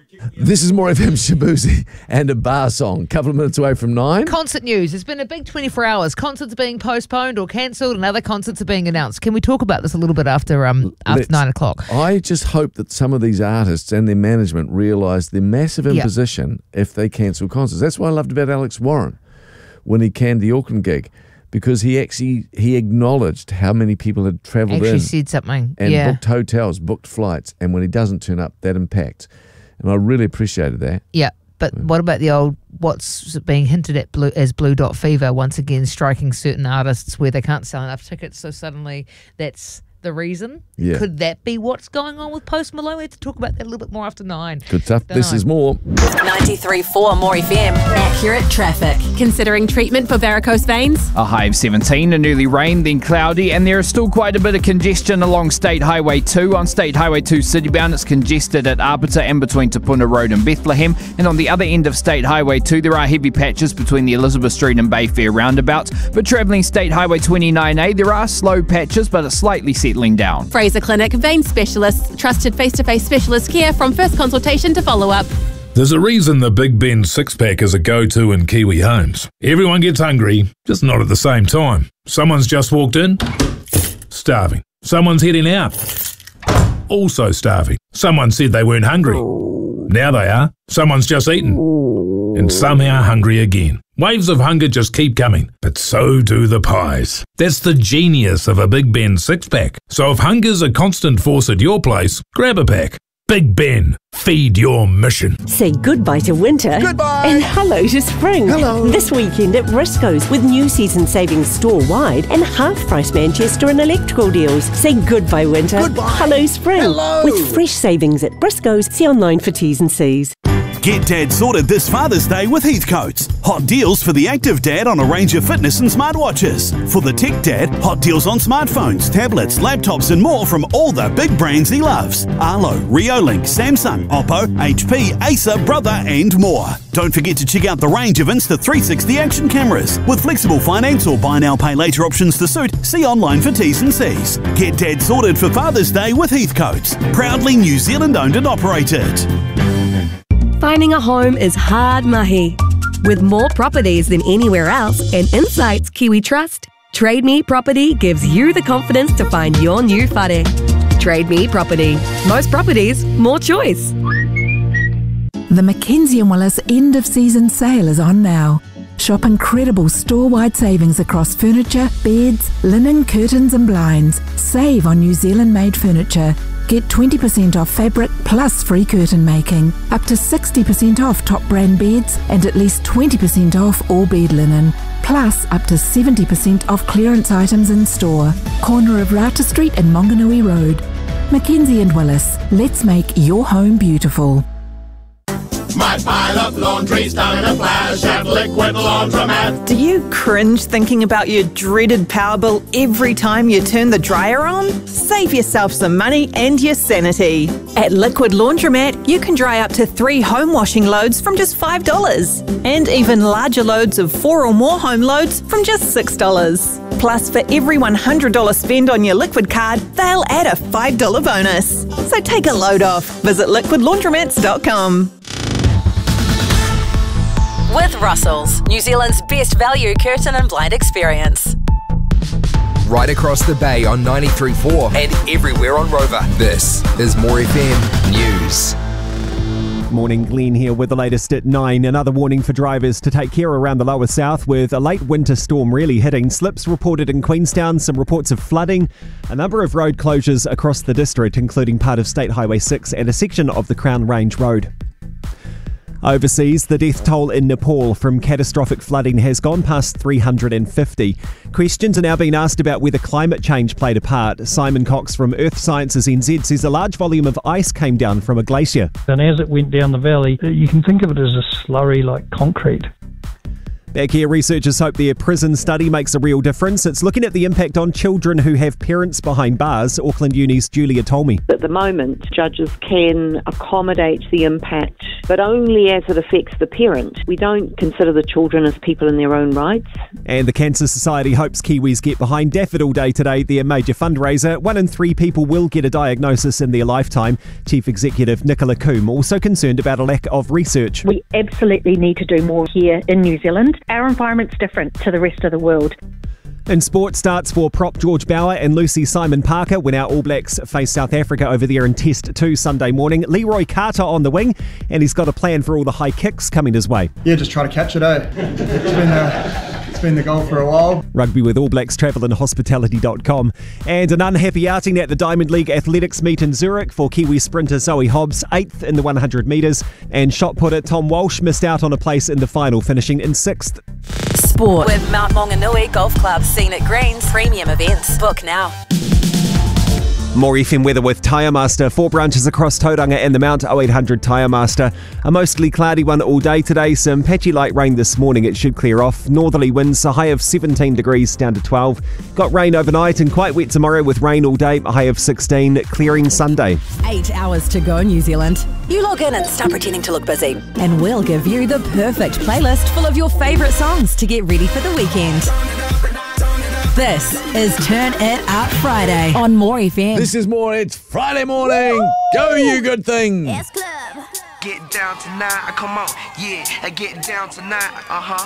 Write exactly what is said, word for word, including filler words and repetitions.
This is More F M Shabuzi and a bar song. Couple of minutes away from nine. Concert news. It's been a big twenty-four hours. Concerts are being postponed or cancelled and other concerts are being announced. Can we talk about this a little bit after um after Let's, nine o'clock? I just hope that some of these artists and their management realise the massive imposition yep. if they cancel concerts. That's what I loved about Alex Warren when he canned the Auckland gig, because he actually he acknowledged how many people had travelled in. Actually said something. And yeah. booked hotels, booked flights, and when he doesn't turn up, that impact. And I really appreciated that. Yeah, but what about the old, what's being hinted at blue, as Blue Dot Fever, once again striking certain artists where they can't sell enough tickets, so suddenly that's the reason? Yeah. Could that be what's going on with Post Malone? We have to talk about that a little bit more after nine. Good stuff. Don't This know. is more. ninety-three point four More F M. Accurate traffic. Considering treatment for varicose veins? A high of seventeen, and early rain, then cloudy, and there is still quite a bit of congestion along State Highway two. On State Highway two citybound, it's congested at Arbiter and between Te Puna Road and Bethlehem. And on the other end of State Highway two, there are heavy patches between the Elizabeth Street and Bayfair roundabouts. But travelling State Highway twenty-nine A, there are slow patches, but it's slightly settling down. Fraser Clinic, vein specialists, trusted face-to-face specialist care from first consultation to follow-up. There's a reason the Big Ben six-pack is a go-to in Kiwi homes. Everyone gets hungry, just not at the same time. Someone's just walked in, starving. Someone's heading out, also starving. Someone said they weren't hungry. Now they are. Someone's just eaten, and somehow hungry again. Waves of hunger just keep coming, but so do the pies. That's the genius of a Big Ben six-pack. So if hunger's a constant force at your place, grab a pack. Big Ben, feed your mission. Say goodbye to winter. Goodbye. And hello to spring. Hello. This weekend at Briscoe's with new season savings store-wide and half-price Manchester and electrical deals. Say goodbye winter. Goodbye. Hello spring. Hello. With fresh savings at Briscoe's. See online for T's and C's. Get Dad sorted this Father's Day with Heathcotes. Hot deals for the active dad on a range of fitness and smartwatches. For the tech dad, hot deals on smartphones, tablets, laptops and more from all the big brands he loves. Arlo, Reolink, Samsung, Oppo, H P, Acer, Brother and more. Don't forget to check out the range of Insta three sixty action cameras. With flexible finance or buy now pay later options to suit, see online for T's and C's. Get Dad sorted for Father's Day with Heathcotes. Proudly New Zealand owned and operated. Finding a home is hard mahi. With more properties than anywhere else and insights Kiwi trust, Trade Me Property gives you the confidence to find your new whare. Trade Me Property. Most properties, more choice. The Mackenzie and Willis end of season sale is on now. Shop incredible store-wide savings across furniture, beds, linen, curtains and blinds. Save on New Zealand-made furniture. Get twenty percent off fabric plus free curtain making. Up to sixty percent off top brand beds and at least twenty percent off all bed linen. Plus up to seventy percent off clearance items in store. Corner of Rata Street and Monganui Road. Mackenzie and Willis. Let's make your home beautiful. Might pile up laundries down in a flash at Liquid Laundromat. Do you cringe thinking about your dreaded power bill every time you turn the dryer on? Save yourself some money and your sanity. At Liquid Laundromat, you can dry up to three home washing loads from just five dollars. And even larger loads of four or more home loads from just six dollars. Plus, for every one hundred dollars spend on your Liquid card, they'll add a five dollars bonus. So take a load off. Visit liquid laundromats dot com. With Russell's, New Zealand's best value curtain and blind experience. Right across the bay on ninety-three point four and everywhere on Rover. This is More F M News. Morning, Glenn here with the latest at nine. Another warning for drivers to take care around the lower south with a late winter storm really hitting. Slips reported in Queenstown, some reports of flooding, a number of road closures across the district, including part of State Highway six and a section of the Crown Range Road. Overseas, the death toll in Nepal from catastrophic flooding has gone past three hundred fifty. Questions are now being asked about whether climate change played a part. Simon Cox from Earth Sciences N Z says a large volume of ice came down from a glacier. And as it went down the valley, you can think of it as a slurry like concrete. Back here, researchers hope their prison study makes a real difference. It's looking at the impact on children who have parents behind bars. Auckland Uni's Julia Tolmie. At the moment, judges can accommodate the impact, but only as it affects the parent. We don't consider the children as people in their own rights. And the Cancer Society hopes Kiwis get behind Daffodil Day today, their major fundraiser. One in three people will get a diagnosis in their lifetime. Chief Executive Nicola Coombe also concerned about a lack of research. We absolutely need to do more here in New Zealand. Our environment's different to the rest of the world. In sport, starts for prop George Bauer and Lucy Simon Parker when our All Blacks face South Africa over there in Test two Sunday morning. Leroy Carter on the wing, and he's got a plan for all the high kicks coming his way. Yeah, just try to catch it, eh? It's been a, it's been the goal for a while. Rugby with All Blacks Travel and Hospitality dot com. And an unhappy outing at the Diamond League Athletics meet in Zurich for Kiwi sprinter Zoe Hobbs, eighth in the one hundred metres. And shot putter Tom Walsh missed out on a place in the final, finishing in sixth. Sport with Mount Maunganui Golf Club, Scenic Greens, premium events. Book now. More F M weather with Tyre Master. Four branches across Tauranga and the Mount. oh eight hundred Tyre Master. A mostly cloudy one all day today. Some patchy light rain this morning. It should clear off. Northerly winds, a high of seventeen degrees down to twelve. Got rain overnight and quite wet tomorrow with rain all day. A high of sixteen. Clearing Sunday. Eight hours to go, New Zealand. You log in and stop pretending to look busy. And we'll give you the perfect playlist full of your favourite songs to get ready for the weekend. This is Turn It Up Friday on More F M. This is more. It's Friday morning. Woo! Go, you good thing. Get down tonight, come on, yeah, get down tonight, uh-huh.